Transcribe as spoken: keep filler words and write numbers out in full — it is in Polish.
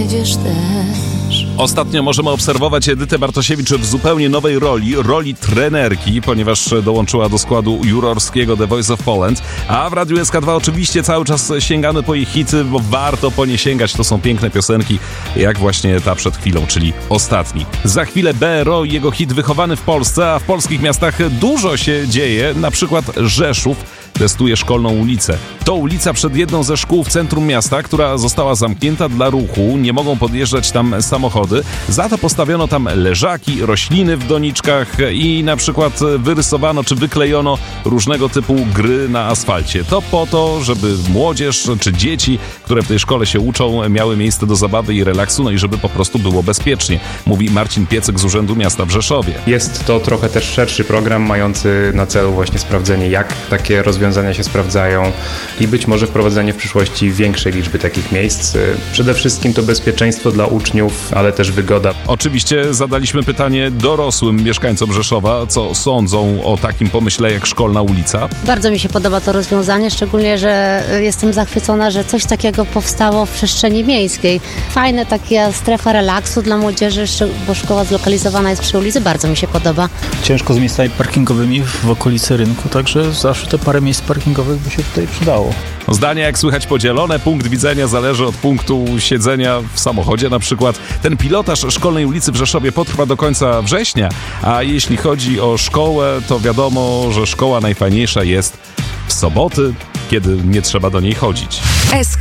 znajdziesz też. Ostatnio możemy obserwować Edytę Bartosiewicz w zupełnie nowej roli, roli trenerki, ponieważ dołączyła do składu jurorskiego The Voice of Poland, a w Radiu S K dwa oczywiście cały czas sięgamy po jej hity, bo warto po nie sięgać, to są piękne piosenki, jak właśnie ta przed chwilą, czyli Ostatni. Za chwilę B R O i jego hit Wychowany w Polsce, a w polskich miastach dużo się dzieje, na przykład Rzeszów testuje szkolną ulicę. To ulica przed jedną ze szkół w centrum miasta, która została zamknięta dla ruchu, nie mogą podjeżdżać tam samochody, za to postawiono tam leżaki, rośliny w doniczkach i na przykład wyrysowano czy wyklejono różnego typu gry na asfalcie. To po to, żeby młodzież czy dzieci, które w tej szkole się uczą, miały miejsce do zabawy i relaksu, no i żeby po prostu było bezpiecznie, mówi Marcin Piecyk z Urzędu Miasta w Rzeszowie. Jest to trochę też szerszy program mający na celu właśnie sprawdzenie, jak takie rozwiązania się sprawdzają i być może wprowadzenie w przyszłości większej liczby takich miejsc. Przede wszystkim to bezpieczeństwo dla uczniów, ale też wygoda. Oczywiście zadaliśmy pytanie dorosłym mieszkańcom Rzeszowa, co sądzą o takim pomyśle jak szkolna ulica. Bardzo mi się podoba to rozwiązanie, szczególnie, że jestem zachwycona, że coś takiego powstało w przestrzeni miejskiej. Fajne taka strefa relaksu dla młodzieży, bo szkoła zlokalizowana jest przy ulicy, bardzo mi się podoba. Ciężko z miejscami parkingowymi w okolicy rynku, także zawsze te parę miejsc parkingowych by się tutaj przydało. Zdania, jak słychać, podzielone. Punkt widzenia zależy od punktu siedzenia w samochodzie na przykład. Ten pilotaż szkolnej ulicy w Rzeszowie potrwa do końca września, a jeśli chodzi o szkołę, to wiadomo, że szkoła najfajniejsza jest w soboty, kiedy nie trzeba do niej chodzić.